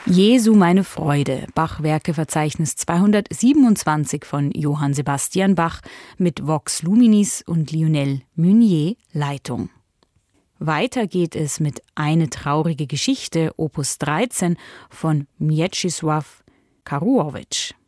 Jesu meine Freude, Bach-Werke-Verzeichnis 227 von Johann Sebastian Bach mit Vox Luminis und Lionel Meunier Leitung. Weiter geht es mit Eine traurige Geschichte, Opus 13 von Mieczysław Karłowicz.